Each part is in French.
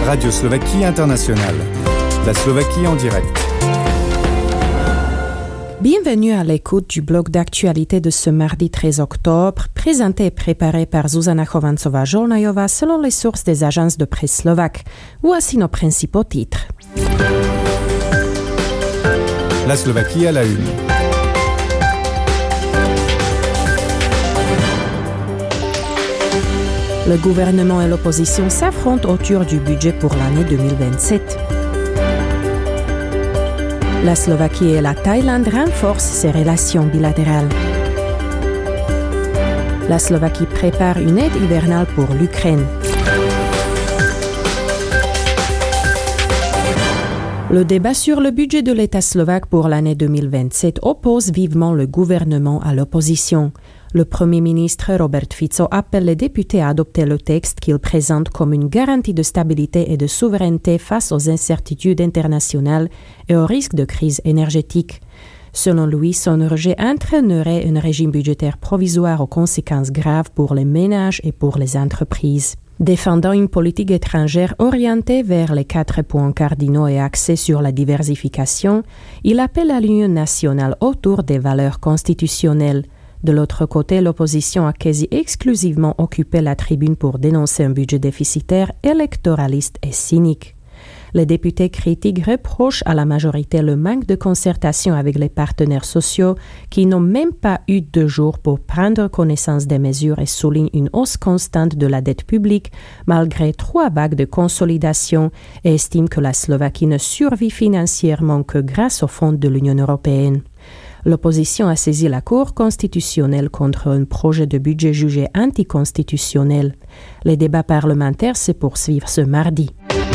Radio Slovaquie Internationale. La Slovaquie en direct. Bienvenue à l'écoute du blog d'actualité de ce mardi 13 octobre, présenté et préparé par Zuzana Chovancová-Žolnajová selon les sources des agences de presse slovaques. Voici nos principaux titres. La Slovaquie à la une. Le gouvernement et l'opposition s'affrontent autour du budget pour l'année 2027. La Slovaquie et la Thaïlande renforcent ses relations bilatérales. La Slovaquie prépare une aide hivernale pour l'Ukraine. Le débat sur le budget de l'État slovaque pour l'année 2027 oppose vivement le gouvernement à l'opposition. Le Premier ministre Robert Fico appelle les députés à adopter le texte qu'il présente comme une garantie de stabilité et de souveraineté face aux incertitudes internationales et au risque de crise énergétique. Selon lui, son rejet entraînerait un régime budgétaire provisoire aux conséquences graves pour les ménages et pour les entreprises. Défendant une politique étrangère orientée vers les 4 points cardinaux et axée sur la diversification, il appelle à l'union nationale autour des valeurs constitutionnelles. De l'autre côté, l'opposition a quasi exclusivement occupé la tribune pour dénoncer un budget déficitaire, électoraliste et cynique. Les députés critiques reprochent à la majorité le manque de concertation avec les partenaires sociaux qui n'ont même pas eu 2 jours pour prendre connaissance des mesures et soulignent une hausse constante de la dette publique malgré 3 vagues de consolidation et estiment que la Slovaquie ne survit financièrement que grâce aux fonds de l'Union européenne. L'opposition a saisi la Cour constitutionnelle contre un projet de budget jugé anticonstitutionnel. Les débats parlementaires se poursuivent ce mardi.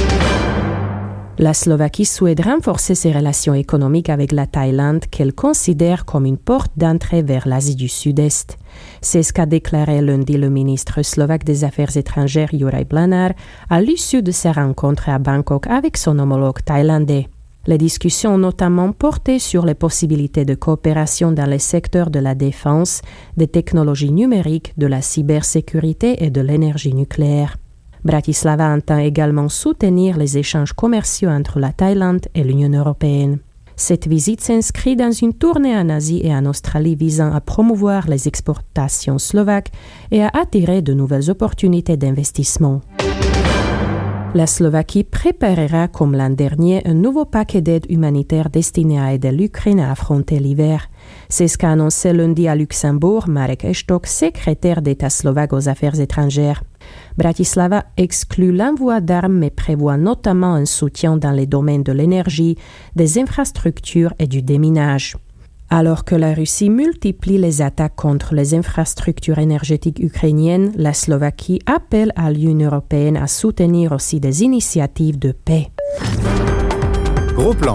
La Slovaquie souhaite renforcer ses relations économiques avec la Thaïlande qu'elle considère comme une porte d'entrée vers l'Asie du Sud-Est. C'est ce qu'a déclaré lundi le ministre slovaque des Affaires étrangères Juraj Blanár à l'issue de sa rencontre à Bangkok avec son homologue thaïlandais. Les discussions ont notamment porté sur les possibilités de coopération dans les secteurs de la défense, des technologies numériques, de la cybersécurité et de l'énergie nucléaire. Bratislava entend également soutenir les échanges commerciaux entre la Thaïlande et l'Union européenne. Cette visite s'inscrit dans une tournée en Asie et en Australie visant à promouvoir les exportations slovaques et à attirer de nouvelles opportunités d'investissement. La Slovaquie préparera, comme l'an dernier, un nouveau paquet d'aide humanitaire destiné à aider l'Ukraine à affronter l'hiver. C'est ce qu'a annoncé lundi à Luxembourg Marek Eštok, secrétaire d'État slovaque aux Affaires étrangères. Bratislava exclut l'envoi d'armes mais prévoit notamment un soutien dans les domaines de l'énergie, des infrastructures et du déminage. Alors que la Russie multiplie les attaques contre les infrastructures énergétiques ukrainiennes, la Slovaquie appelle à l'Union européenne à soutenir aussi des initiatives de paix. Gros plan.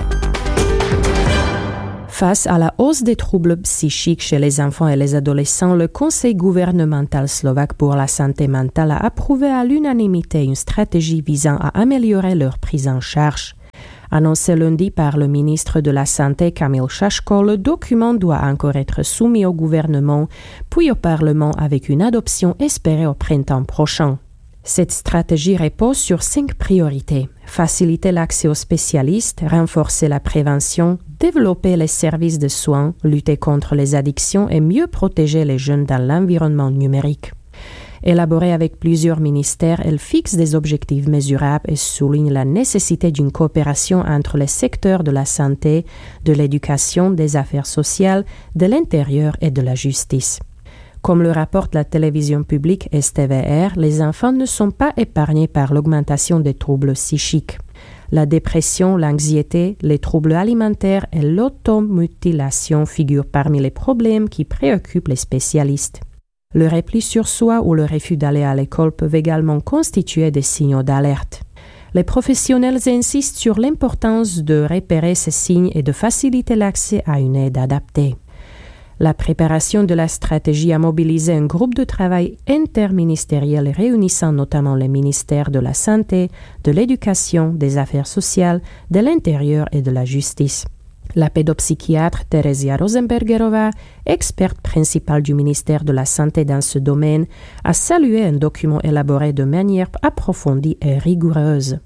Face à la hausse des troubles psychiques chez les enfants et les adolescents, le Conseil gouvernemental slovaque pour la santé mentale a approuvé à l'unanimité une stratégie visant à améliorer leur prise en charge. Annoncé lundi par le ministre de la Santé Kamil Šaško, le document doit encore être soumis au gouvernement, puis au Parlement avec une adoption espérée au printemps prochain. Cette stratégie repose sur 5 priorités. Faciliter l'accès aux spécialistes, renforcer la prévention, développer les services de soins, lutter contre les addictions et mieux protéger les jeunes dans l'environnement numérique. Élaborée avec plusieurs ministères, elle fixe des objectifs mesurables et souligne la nécessité d'une coopération entre les secteurs de la santé, de l'éducation, des affaires sociales, de l'intérieur et de la justice. Comme le rapporte la télévision publique STVR, les enfants ne sont pas épargnés par l'augmentation des troubles psychiques. La dépression, l'anxiété, les troubles alimentaires et l'automutilation figurent parmi les problèmes qui préoccupent les spécialistes. Le repli sur soi ou le refus d'aller à l'école peuvent également constituer des signaux d'alerte. Les professionnels insistent sur l'importance de repérer ces signes et de faciliter l'accès à une aide adaptée. La préparation de la stratégie a mobilisé un groupe de travail interministériel réunissant notamment les ministères de la Santé, de l'Éducation, des Affaires sociales, de l'Intérieur et de la Justice. La pédopsychiatre Terezia Rosenbergerová, experte principale du ministère de la Santé dans ce domaine, a salué un document élaboré de manière approfondie et rigoureuse.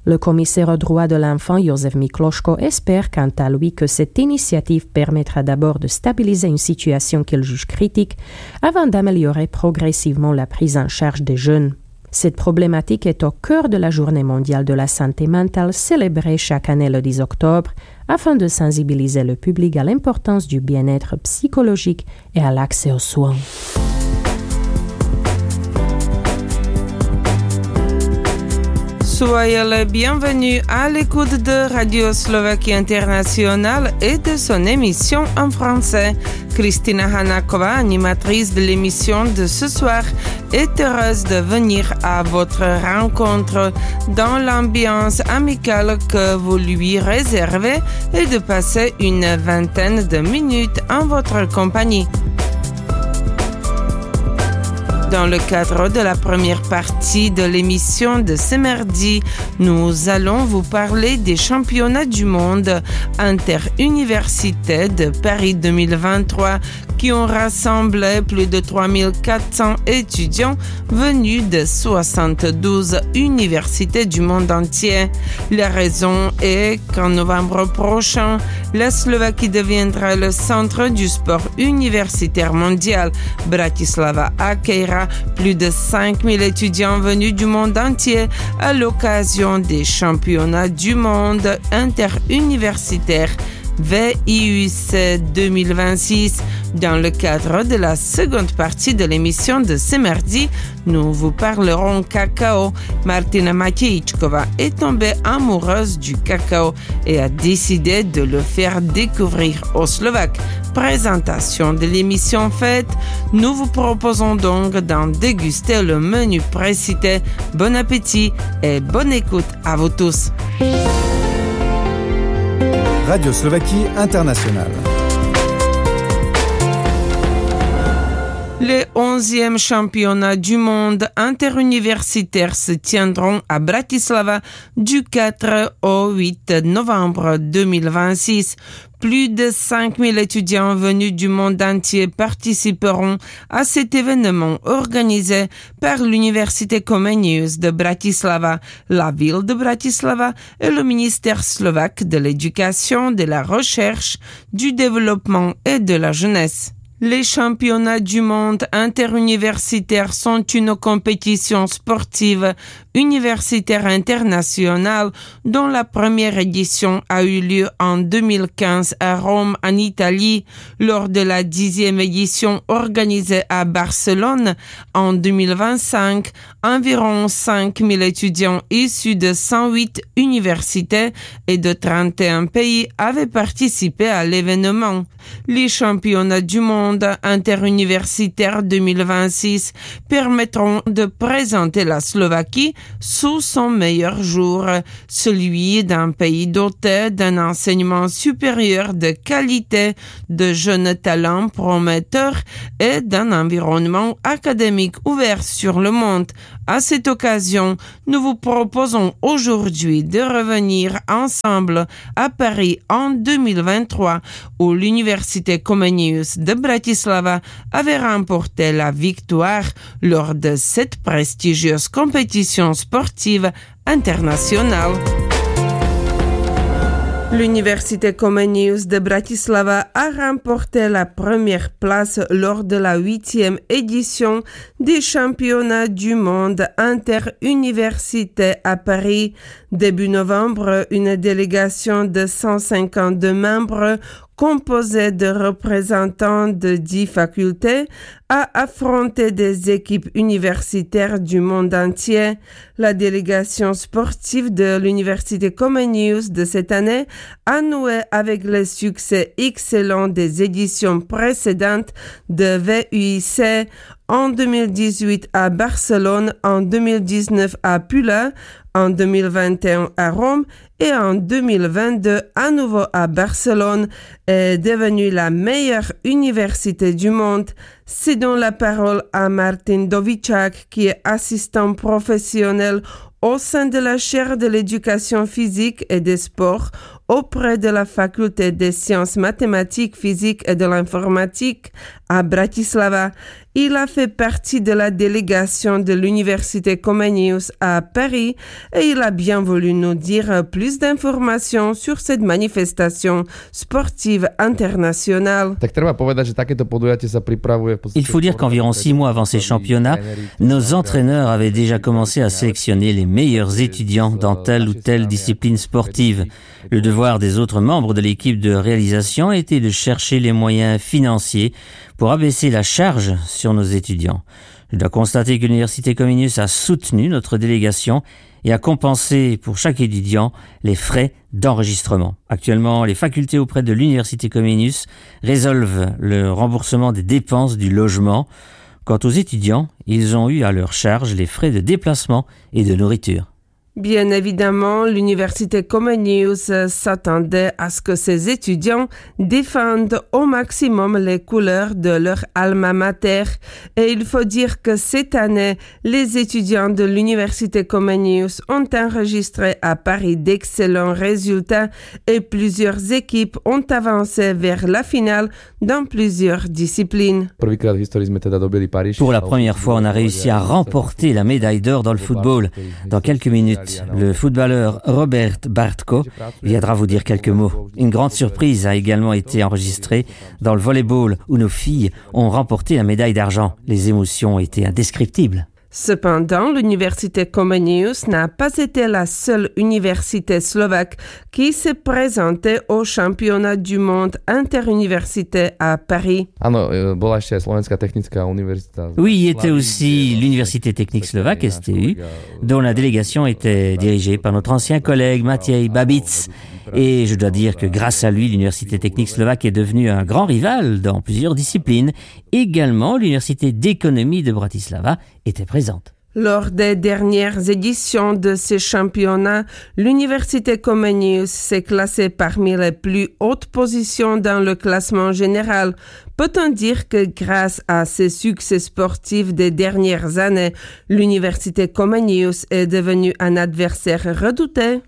Le commissaire aux droits de l'enfant, Jozef Mikloško, espère quant à lui que cette initiative permettra d'abord de stabiliser une situation qu'il juge critique avant d'améliorer progressivement la prise en charge des jeunes. Cette problématique est au cœur de la Journée mondiale de la santé mentale célébrée chaque année le 10 octobre afin de sensibiliser le public à l'importance du bien-être psychologique et à l'accès aux soins. Soyez les bienvenus à l'écoute de Radio Slovaquie Internationale et de son émission en français. Kristina Hanakova, animatrice de l'émission de ce soir, est heureuse de venir à votre rencontre dans l'ambiance amicale que vous lui réservez et de passer une vingtaine de minutes en votre compagnie. Dans le cadre de la première partie de l'émission de ce mardi, nous allons vous parler des championnats du monde interuniversités de Paris 2023 qui ont rassemblé plus de 3400 étudiants venus de 72 universités du monde entier. La raison est qu'en novembre prochain, la Slovaquie deviendra le centre du sport universitaire mondial. Bratislava accueillera plus de 5000 étudiants venus du monde entier à l'occasion des championnats du monde interuniversitaires VIUC 2026. Dans le cadre de la seconde partie de l'émission de ce mardi, nous vous parlerons cacao. Martina Matejčková est tombée amoureuse du cacao et a décidé de le faire découvrir aux Slovaques. Présentation de l'émission faite, nous vous proposons donc d'en déguster le menu précité. Bon appétit et bonne écoute à vous tous. Radio Slovaquie Internationale. Les 11e championnats du monde interuniversitaires se tiendront à Bratislava du 4 au 8 novembre 2026. Plus de 5000 étudiants venus du monde entier participeront à cet événement organisé par l'Université Comenius de Bratislava, la ville de Bratislava et le ministère slovaque de l'Éducation, de la Recherche, du Développement et de la Jeunesse. Les championnats du monde interuniversitaires sont une compétition sportive universitaire internationale dont la première édition a eu lieu en 2015 à Rome, en Italie, lors de la 10e édition organisée à Barcelone en 2025. Environ 5000 étudiants issus de 108 universités et de 31 pays avaient participé à l'événement. Les championnats du monde interuniversitaire 2026 permettront de présenter la Slovaquie sous son meilleur jour, celui d'un pays doté d'un enseignement supérieur de qualité, de jeunes talents prometteurs et d'un environnement académique ouvert sur le monde. À cette occasion, nous vous proposons aujourd'hui de revenir ensemble à Paris en 2023, où l'Université Comenius de Bratislava avait remporté la victoire lors de cette prestigieuse compétition sportive internationale. L'Université Comenius de Bratislava a remporté la première place lors de la 8e édition des championnats du monde interuniversités à Paris. Début novembre, une délégation de 152 membres composée de représentants de 10 facultés, a affronté des équipes universitaires du monde entier. La délégation sportive de l'Université Comenius de cette année a noué avec le succès excellent des éditions précédentes de VUIC en 2018 à Barcelone, en 2019 à Pula, en 2021 à Rome et en 2022 à nouveau à Barcelone, est devenue la meilleure université du monde. Cédons la parole à Martin Dovičák, qui est assistant professionnel au sein de la chaire de l'éducation physique et des sports auprès de la faculté des sciences mathématiques, physiques et de l'informatique à Bratislava. Il a fait partie de la délégation de l'Université Comenius à Paris et il a bien voulu nous dire plus d'informations sur cette manifestation sportive internationale. Il faut dire qu'environ 6 mois avant ces championnats, nos entraîneurs avaient déjà commencé à sélectionner les meilleurs étudiants dans telle ou telle discipline sportive. Le devoir des autres membres de l'équipe de réalisation était de chercher les moyens financiers pour abaisser la charge sur nos étudiants. Je dois constater que l'Université Comenius a soutenu notre délégation et a compensé pour chaque étudiant les frais d'enregistrement. Actuellement, les facultés auprès de l'Université Comenius résolvent le remboursement des dépenses du logement. Quant aux étudiants, ils ont eu à leur charge les frais de déplacement et de nourriture. Bien évidemment, l'Université Comenius s'attendait à ce que ses étudiants défendent au maximum les couleurs de leur alma mater. Et il faut dire que cette année, les étudiants de l'Université Comenius ont enregistré à Paris d'excellents résultats et plusieurs équipes ont avancé vers la finale dans plusieurs disciplines. Pour la première fois, on a réussi à remporter la médaille d'or dans le football. Dans quelques minutes, le footballeur Robert Bartko viendra vous dire quelques mots. Une grande surprise a également été enregistrée dans le volleyball où nos filles ont remporté la médaille d'argent. Les émotions ont été indescriptibles. Cependant, l'Université Comenius n'a pas été la seule université slovaque qui s'est présentée au championnat du monde interuniversité à Paris. Oui, il y était aussi l'Université technique slovaque, STU, dont la délégation était dirigée par notre ancien collègue Matěj Babic. Et je dois dire que grâce à lui, l'Université technique slovaque est devenue un grand rival dans plusieurs disciplines. Également, l'Université d'économie de Bratislava était présente. Lors des dernières éditions de ces championnats, l'Université Comenius s'est classée parmi les plus hautes positions dans le classement général. Peut-on dire que grâce à ses succès sportifs des dernières années, l'Université Comenius est devenue un adversaire redouté?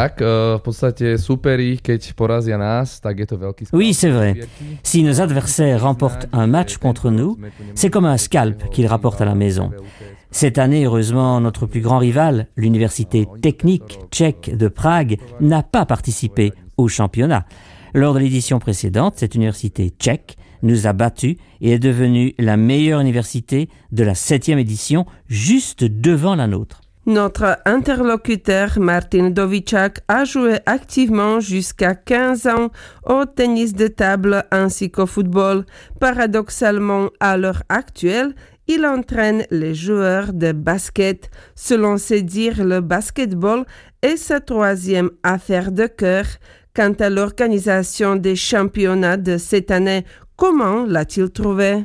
Oui, c'est vrai. Si nos adversaires remportent un match contre nous, c'est comme un scalp qu'ils rapportent à la maison. Cette année, heureusement, notre plus grand rival, l'Université technique tchèque de Prague, n'a pas participé au championnat. Lors de l'édition précédente, cette université tchèque nous a battus et est devenue la meilleure université de la 7e édition, juste devant la nôtre. Notre interlocuteur Martin Dovičák a joué activement jusqu'à 15 ans au tennis de table ainsi qu'au football. Paradoxalement, à l'heure actuelle, il entraîne les joueurs de basket. Selon ses dires, le basketball est sa troisième affaire de cœur. Quant à l'organisation des championnats de cette année, comment l'a-t-il trouvé?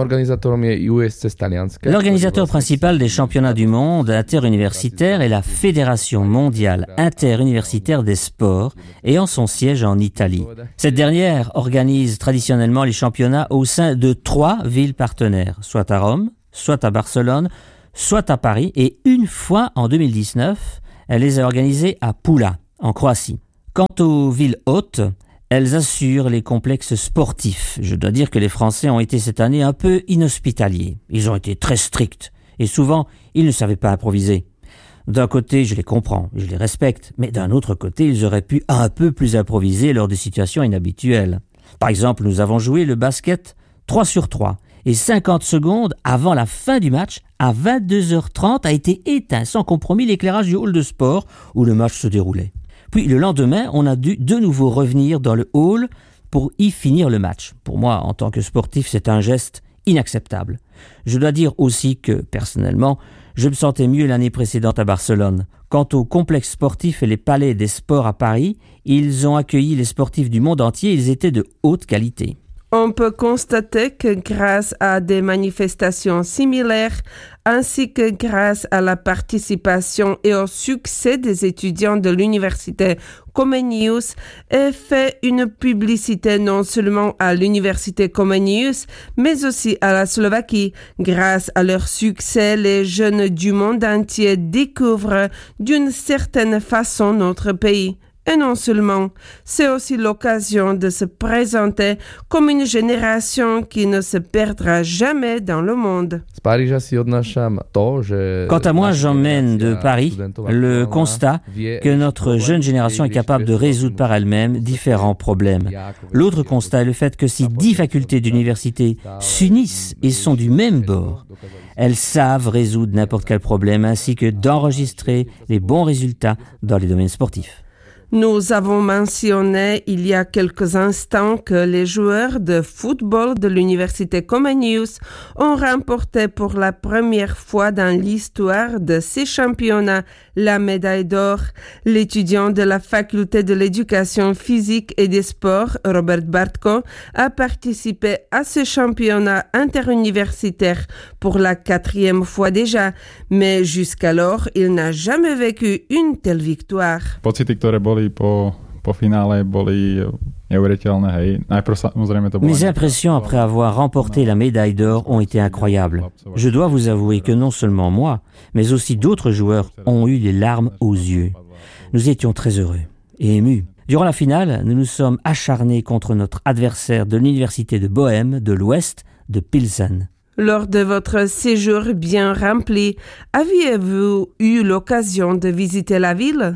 L'organisateur principal des championnats du monde interuniversitaire est la Fédération mondiale interuniversitaire des sports, ayant son siège en Italie. Cette dernière organise traditionnellement les championnats au sein de 3 villes partenaires, soit à Rome, soit à Barcelone, soit à Paris, et une fois en 2019, elle les a organisés à Pula, en Croatie. Quant aux villes hôtes, elles assurent les complexes sportifs. Je dois dire que les Français ont été cette année un peu inhospitaliers. Ils ont été très stricts et souvent, ils ne savaient pas improviser. D'un côté, je les comprends, je les respecte, mais d'un autre côté, ils auraient pu un peu plus improviser lors de situations inhabituelles. Par exemple, nous avons joué le basket 3 sur 3 et 50 secondes avant la fin du match, à 22h30, a été éteint sans compromis l'éclairage du hall de sport où le match se déroulait. Puis le lendemain, on a dû de nouveau revenir dans le hall pour y finir le match. Pour moi, en tant que sportif, c'est un geste inacceptable. Je dois dire aussi que, personnellement, je me sentais mieux l'année précédente à Barcelone. Quant au complexe sportif et les palais des sports à Paris, ils ont accueilli les sportifs du monde entier, ils étaient de haute qualité. On peut constater que grâce à des manifestations similaires, ainsi que grâce à la participation et au succès des étudiants de l'université Comenius, est fait une publicité non seulement à l'université Comenius, mais aussi à la Slovaquie. Grâce à leur succès, les jeunes du monde entier découvrent d'une certaine façon notre pays. Et non seulement, c'est aussi l'occasion de se présenter comme une génération qui ne se perdra jamais dans le monde. Quant à moi, j'emmène de Paris le constat que notre jeune génération est capable de résoudre par elle-même différents problèmes. L'autre constat est le fait que si 10 facultés d'université s'unissent et sont du même bord, elles savent résoudre n'importe quel problème ainsi que d'enregistrer les bons résultats dans les domaines sportifs. Nous avons mentionné il y a quelques instants que les joueurs de football de l'université Comenius ont remporté pour la première fois dans l'histoire de ces championnats la médaille d'or. L'étudiant de la faculté de l'éducation physique et des sports, Robert Bartko, a participé à ce championnat interuniversitaire pour la 4e fois déjà, mais jusqu'alors, il n'a jamais vécu une telle victoire. Mes impressions après avoir remporté la médaille d'or ont été incroyables. Je dois vous avouer que non seulement moi, mais aussi d'autres joueurs ont eu les larmes aux yeux. Nous étions très heureux et émus. Durant la finale, nous nous sommes acharnés contre notre adversaire de l'université de Bohême de l'Ouest, de Pilsen. Lors de votre séjour bien rempli, aviez-vous eu l'occasion de visiter la ville?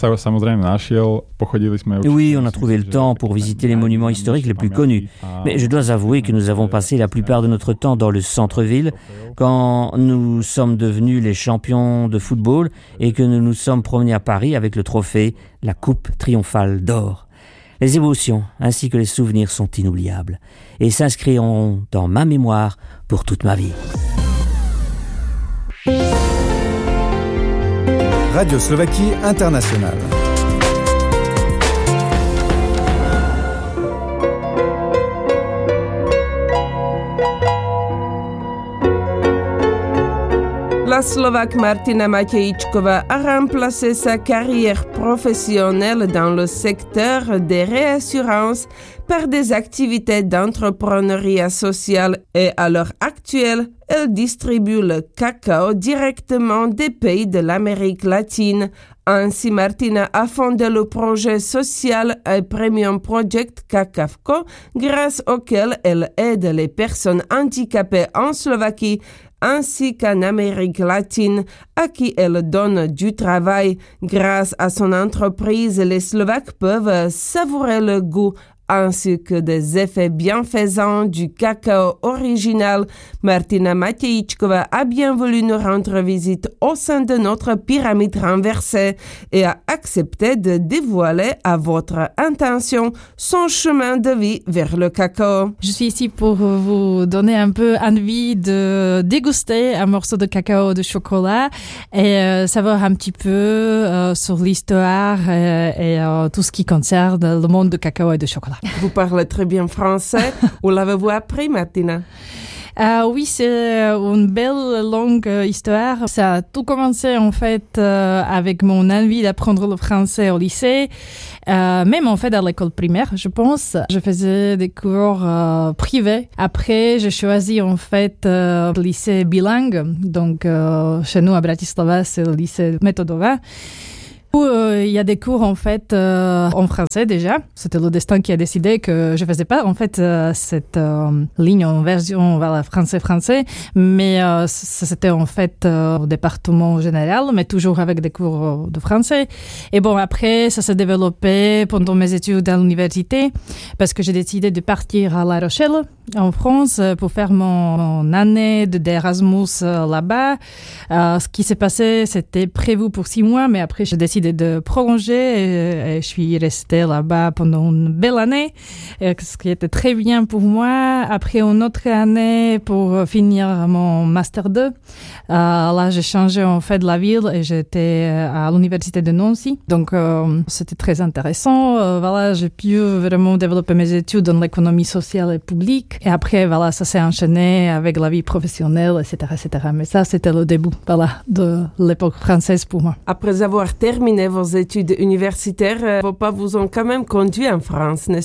Oui, on a trouvé le temps pour visiter les monuments historiques les plus connus. Mais je dois avouer que nous avons passé la plupart de notre temps dans le centre-ville quand nous sommes devenus les champions de football et que nous nous sommes promenés à Paris avec le trophée, la coupe triomphale d'or. Les émotions ainsi que les souvenirs sont inoubliables et s'inscriront dans ma mémoire pour toute ma vie. Radio Slovaquie Internationale. La Slovaque Martina Matejčková a remplacé sa carrière professionnelle dans le secteur des réassurances par des activités d'entrepreneuriat social et à l'heure actuelle, elle distribue le cacao directement des pays de l'Amérique latine. Ainsi, Martina a fondé le projet social et Premium Project Kakavko, grâce auquel elle aide les personnes handicapées en Slovaquie ainsi qu'en Amérique latine, à qui elle donne du travail. Grâce à son entreprise, les Slovaques peuvent savourer le goût ainsi que des effets bienfaisants du cacao original. Martina Matejčková a bien voulu nous rendre visite au sein de notre pyramide renversée et a accepté de dévoiler à votre intention son chemin de vie vers le cacao. Je suis ici pour vous donner un peu envie de déguster un morceau de cacao de chocolat et savoir un petit peu sur l'histoire et tout ce qui concerne le monde du cacao et du chocolat. Vous parlez très bien français. Où l'avez-vous appris, Martina? Oui, c'est une belle longue histoire. Ça a tout commencé en fait avec mon envie d'apprendre le français au lycée, même en fait à l'école primaire, je pense. Je faisais des cours privés. Après, j'ai choisi en fait le lycée bilingue. Donc, chez nous à Bratislava, c'est le lycée Metodova. Il y a des cours en fait en français déjà. C'était le destin qui a décidé que je faisais pas en fait cette ligne en version français, mais c'était en fait au département général, mais toujours avec des cours de français. Et bon, après ça s'est développé pendant mes études à l'université parce que j'ai décidé de partir à La Rochelle en France pour faire mon année d'Erasmus là-bas. Ce qui s'est passé, c'était prévu pour 6 mois, mais après j'ai décidé de prolonger et je suis restée là-bas pendant une belle année, ce qui était très bien pour moi. Après une autre année pour finir mon Master 2, là j'ai changé en fait de la ville et j'étais à l'université de Nancy. Donc c'était très intéressant. Voilà, j'ai pu vraiment développer mes études dans l'économie sociale et publique. Et après, voilà, ça s'est enchaîné avec la vie professionnelle, etc., etc. Mais ça, c'était le début, voilà, de l'époque française pour moi. Après avoir terminé vos études universitaires, vos parents vous ont quand même conduit en France, n'est-ce pas?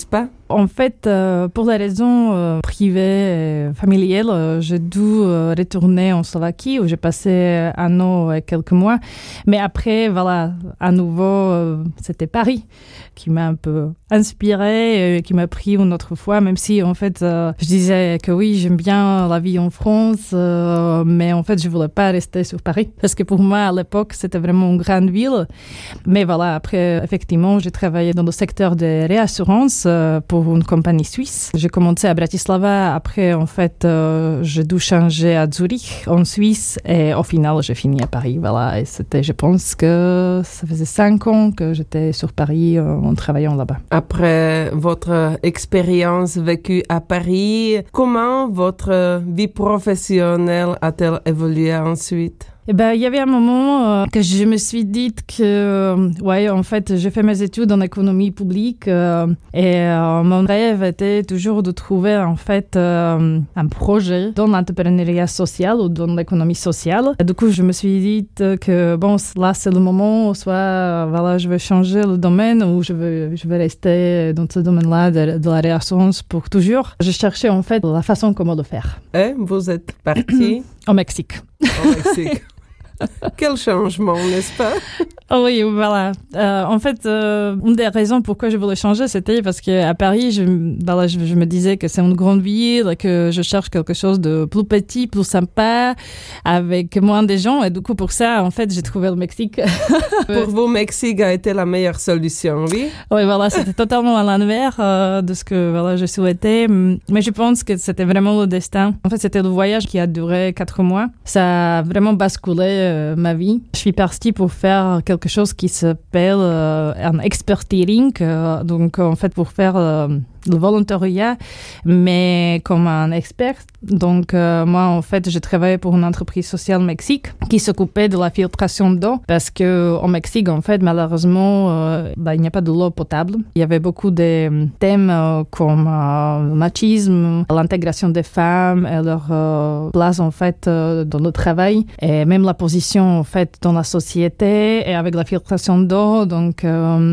En fait, pour les raisons privées et familiales, j'ai dû retourner en Slovaquie où j'ai passé 1 an et quelques mois. Mais après, voilà, à nouveau, c'était Paris qui m'a un peu inspirée, qui m'a pris une autre fois, même si en fait, je disais que oui, j'aime bien la vie en France, mais en fait, je voulais pas rester sur Paris. Parce que pour moi, à l'époque, c'était vraiment une grande ville. Mais voilà, après, effectivement, j'ai travaillé dans le secteur des réassurances pour une compagnie suisse. J'ai commencé à Bratislava. Après, en fait, j'ai dû changer à Zurich, en Suisse. Et au final, j'ai fini à Paris. Voilà. Et c'était, je pense que ça faisait 5 ans que j'étais sur Paris en travaillant là-bas. Après votre expérience vécue à Paris, comment votre vie professionnelle a-t-elle évolué ensuite? Eh ben, il y avait un moment que je me suis dit que, ouais, en fait, j'ai fait mes études en économie publique et mon rêve était toujours de trouver, en fait, un projet dans l'entrepreneuriat social ou dans l'économie sociale. Et du coup, je me suis dit que, bon, là, c'est le moment où soit, voilà, je vais changer le domaine ou je vais rester dans ce domaine-là de la réassurance pour toujours. Je cherchais, en fait, la façon comment le faire. Et vous êtes parti au Mexique. Au Mexique. Quel changement, n'est-ce pas? Oh oui, voilà. En fait, une des raisons pourquoi je voulais changer, c'était parce qu'à Paris, je me disais que c'est une grande ville et que je cherche quelque chose de plus petit, plus sympa, avec moins de gens. Et du coup, pour ça, en fait, j'ai trouvé le Mexique. Pour vous, Mexique a été la meilleure solution, oui? Oui, voilà, c'était totalement à l'envers de ce que voilà, je souhaitais. Mais je pense que c'était vraiment le destin. En fait, c'était le voyage qui a duré 4 mois. Ça a vraiment basculé ma vie. Je suis partie pour faire quelque chose qui s'appelle un expertise, donc en fait pour faire le volontariat, mais comme un expert. Donc moi en fait j'ai travaillé pour une entreprise sociale au Mexique qui s'occupait de la filtration d'eau parce que au Mexique en fait malheureusement il n'y a pas de l'eau potable. Il y avait beaucoup de thèmes comme le machisme, l'intégration des femmes et leur place en fait dans le travail et même la position en fait dans la société et avec la filtration d'eau. Donc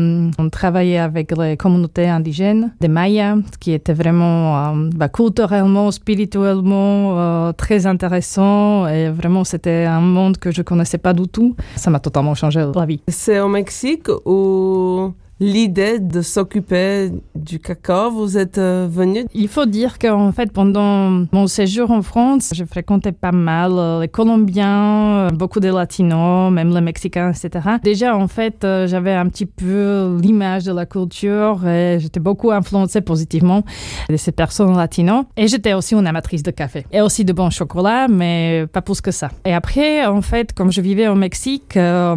on travaillait avec les communautés indigènes, des Mayas, qui était vraiment culturellement, spirituellement très intéressant et vraiment c'était un monde que je connaissais pas du tout. Ça m'a totalement changé la vie. C'est au Mexique où l'idée de s'occuper du cacao, vous êtes venu? Il faut dire qu'en fait, pendant mon séjour en France, je fréquentais pas mal les Colombiens, beaucoup de Latinos, même les Mexicains, etc. Déjà, en fait, j'avais un petit peu l'image de la culture et j'étais beaucoup influencée positivement de ces personnes latinos. Et j'étais aussi une amatrice de café et aussi de bon chocolat, mais pas plus que ça. Et après, en fait, comme je vivais au Mexique,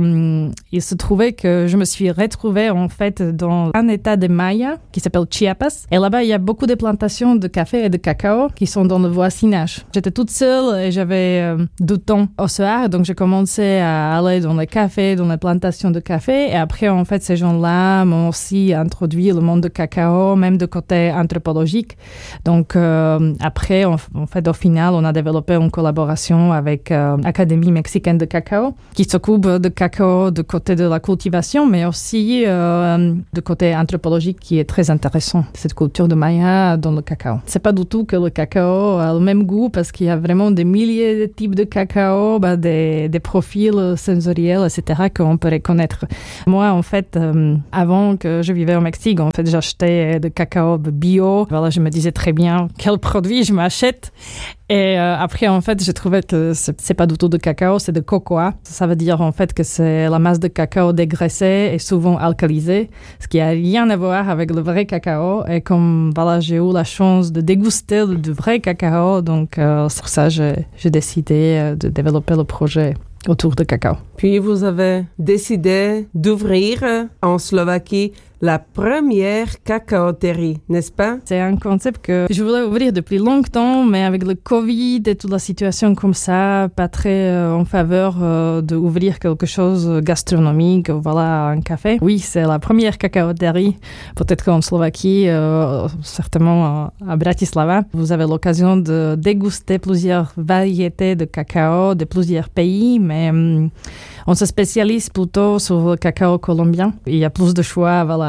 il se trouvait que je me suis retrouvée, en fait, dans un état de Maya qui s'appelle Chiapas. Et là-bas, il y a beaucoup de plantations de café et de cacao qui sont dans le voisinage. J'étais toute seule et j'avais du temps au soir. Donc, j'ai commencé à aller dans les cafés, dans les plantations de café. Et après, en fait, ces gens-là m'ont aussi introduit le monde de cacao, même de côté anthropologique. Donc, après, en fait, au final, on a développé une collaboration avec l'Académie mexicaine de cacao qui s'occupe de cacao de côté de la cultivation, mais aussi de côté anthropologique qui est très intéressant, cette culture de Maya dans le cacao. C'est pas du tout que le cacao a le même goût parce qu'il y a vraiment des milliers de types de cacao, des profils sensoriels, etc. qu'on peut reconnaître. Moi, en fait, avant que je vivais au Mexique, en fait, j'achetais de cacao bio. Voilà, je me disais très bien quel produit je m'achète. Et après, en fait, j'ai trouvé que c'est pas du tout de cacao, c'est de cocoa. Ça veut dire, en fait, que c'est la masse de cacao dégraissée et souvent alcoolisée, ce qui a rien à voir avec le vrai cacao. Et comme, voilà, j'ai eu la chance de déguster du vrai cacao, donc c'est pour ça que j'ai décidé de développer le projet autour de cacao. Puis vous avez décidé d'ouvrir en Slovaquie la première cacaoterie, n'est-ce pas? C'est un concept que je voulais ouvrir depuis longtemps, mais avec le Covid et toute la situation comme ça, pas très en faveur d'ouvrir quelque chose gastronomique, voilà, un café. Oui, c'est la première cacaoterie, peut-être qu'en Slovaquie, certainement à Bratislava. Vous avez l'occasion de déguster plusieurs variétés de cacao de plusieurs pays, mais on se spécialise plutôt sur le cacao colombien. Il y a plus de choix, voilà,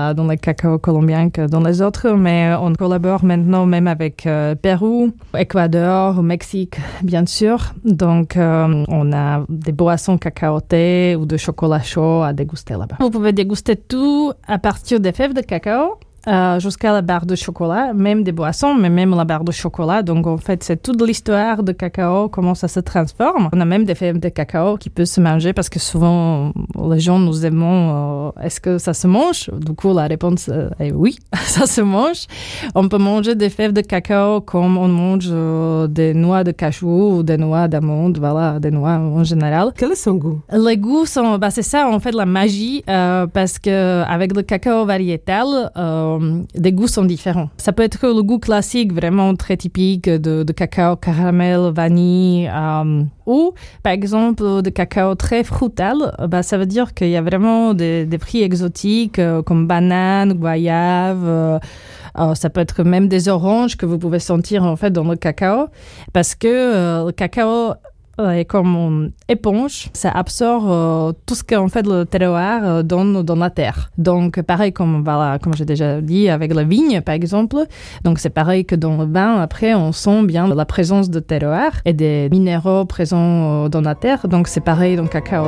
dans le cacao colombien que dans les autres, mais on collabore maintenant même avec Pérou, Équateur, Mexique, bien sûr. Donc, on a des boissons cacaotées ou de chocolat chaud à déguster là-bas. Vous pouvez déguster tout à partir des fèves de cacao. Jusqu'à la barre de chocolat, même des boissons, mais même la barre de chocolat. Donc, en fait, c'est toute l'histoire de cacao, comment ça se transforme. On a même des fèves de cacao qui peuvent se manger parce que souvent, les gens nous demandent est-ce que ça se mange? Du coup, la réponse est oui, ça se mange. On peut manger des fèves de cacao comme on mange des noix de cachou ou des noix d'amande, voilà, des noix en général. Quel est son goût? Les goûts sont, c'est ça, en fait, la magie, parce que avec le cacao variétal, des goûts sont différents. Ça peut être le goût classique, vraiment très typique de cacao, caramel, vanille, ou par exemple de cacao très frutal. Ça veut dire qu'il y a vraiment des fruits exotiques comme banane, goyave. Ça peut être même des oranges que vous pouvez sentir en fait dans le cacao, parce que le cacao est comme une éponge, ça absorbe tout ce qu'en fait le terroir donne dans la terre. Donc pareil comme j'ai déjà dit avec la vigne par exemple. Donc c'est pareil que dans le vin, après on sent bien la présence de terroir et des minéraux présents dans la terre. Donc c'est pareil dans le cacao.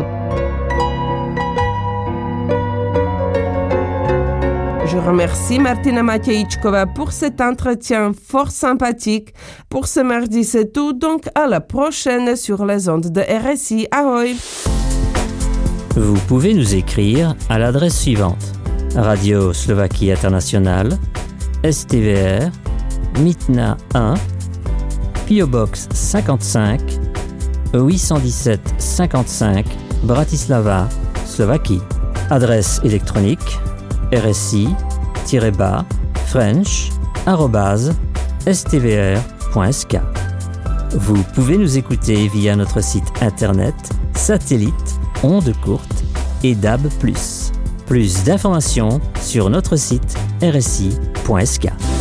Je remercie Martina Matejčková pour cet entretien fort sympathique. Pour ce mardi, c'est tout. Donc, à la prochaine sur les ondes de RSI. Ahoj! Vous pouvez nous écrire à l'adresse suivante: Radio Slovaquie Internationale, STVR, Mitna 1, PO Box 55, 817 55, Bratislava, Slovaquie. Adresse électronique rsi-french@stvr.sk. Vous pouvez nous écouter via notre site internet, satellite, ondes courtes et DAB+. Plus d'informations sur notre site rsi.sk.